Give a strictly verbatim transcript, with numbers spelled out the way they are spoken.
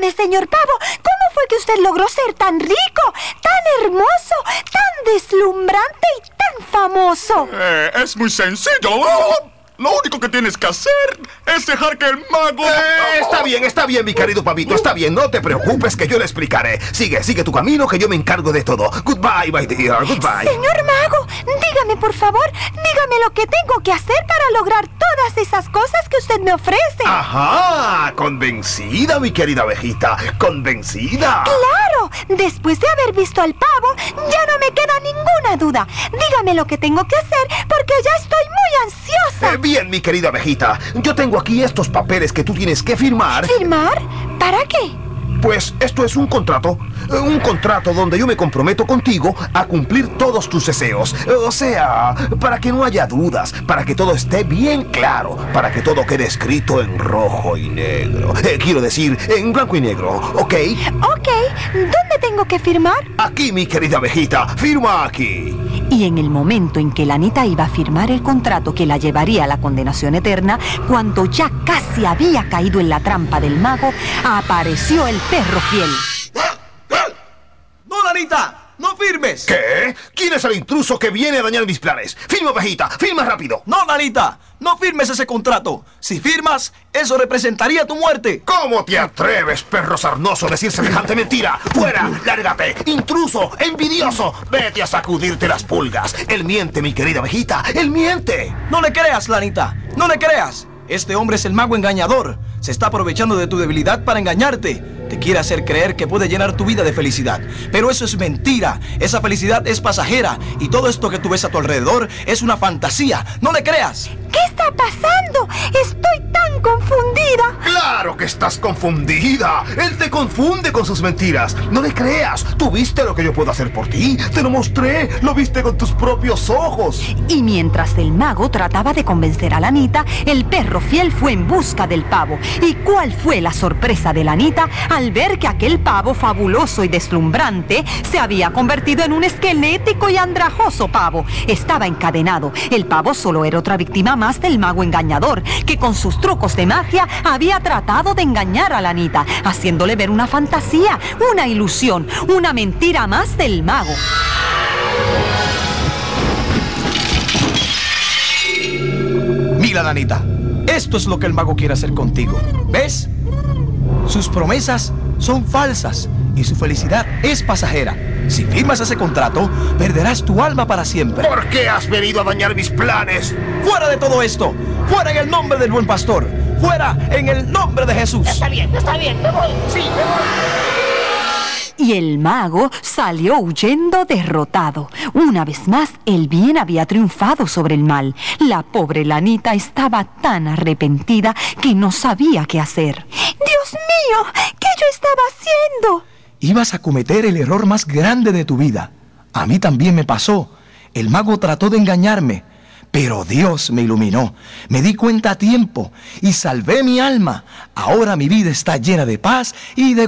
dígame, señor Pavo, ¿cómo fue que usted logró ser tan rico, tan hermoso, tan deslumbrante y tan famoso? Eh, es muy sencillo. Lo único que tienes que hacer es dejar que el mago... Eh, está bien, está bien, mi querido pavito, está bien. No te preocupes que yo le explicaré. Sigue, sigue tu camino que yo me encargo de todo. Goodbye, my dear, goodbye. Señor mago, dígame, por favor, dígame lo que tengo que hacer para lograr todas esas cosas que usted me ofrece. Ajá, convencida, mi querida abejita, convencida. ¡Claro! Después de haber visto al pavo, ya no me queda ninguna duda. Dígame lo que tengo que hacer porque ya estoy muy ansiosa. Eh, bien, mi querida abejita, yo tengo aquí estos papeles que tú tienes que firmar. ¿Firmar? ¿Para qué? Pues esto es un contrato, eh, un contrato donde yo me comprometo contigo a cumplir todos tus deseos. Eh, O sea, para que no haya dudas, para que todo esté bien claro, para que todo quede escrito en rojo y negro. Eh, quiero decir, en blanco y negro, ¿ok? Ok, ¿dónde tengo que firmar? Aquí, mi querida abejita, firma aquí. Y en el momento en que la Anita iba a firmar el contrato que la llevaría a la condenación eterna, cuando ya casi había caído en la trampa del mago, apareció el perro fiel. ¡No, Anita! ¡No firmes! ¿Qué? ¿Quién es el intruso que viene a dañar mis planes? ¡Firma, abejita! ¡Firma rápido! ¡No, Nanita! ¡No firmes ese contrato! Si firmas, eso representaría tu muerte. ¿Cómo te atreves, perro sarnoso, a decir semejante mentira? ¡Fuera! ¡Lárgate! ¡Intruso! ¡Envidioso! ¡Vete a sacudirte las pulgas! ¡Él miente, mi querida abejita! ¡Él miente! No le creas, Lanita. No le creas. Este hombre es el mago engañador. Se está aprovechando de tu debilidad para engañarte. Te quiere hacer creer que puede llenar tu vida de felicidad. Pero eso es mentira. Esa felicidad es pasajera. Y todo esto que tú ves a tu alrededor es una fantasía. No le creas. ¿Qué está pasando? Estoy tan confundida. ¡Claro que estás confundida! Él te confunde con sus mentiras. No le creas. ¿Tú viste lo que yo puedo hacer por ti? Te lo mostré. Lo viste con tus propios ojos. Y mientras el mago trataba de convencer a la Anita, el perro fiel fue en busca del pavo. ¿Y cuál fue la sorpresa de la Anita al ver que aquel pavo fabuloso y deslumbrante se había convertido en un esquelético y andrajoso pavo? Estaba encadenado. El pavo solo era otra víctima más del mago engañador, que con sus trucos de magia había tratado de engañar a la Anita, haciéndole ver una fantasía, una ilusión, una mentira más del mago. Mira, Nanita. Esto es lo que el mago quiere hacer contigo. ¿Ves? Sus promesas son falsas y su felicidad es pasajera. Si firmas ese contrato, perderás tu alma para siempre. ¿Por qué has venido a dañar mis planes? ¡Fuera de todo esto! ¡Fuera en el nombre del buen pastor! ¡Fuera en el nombre de Jesús! Está bien, está bien, me voy. Sí, me voy. Y el mago salió huyendo derrotado. Una vez más, el bien había triunfado sobre el mal. La pobre Lanita estaba tan arrepentida que no sabía qué hacer. ¡Dios mío! ¿Qué yo estaba haciendo? Ibas a cometer el error más grande de tu vida. A mí también me pasó. El mago trató de engañarme, pero Dios me iluminó. Me di cuenta a tiempo y salvé mi alma. Ahora mi vida está llena de paz y de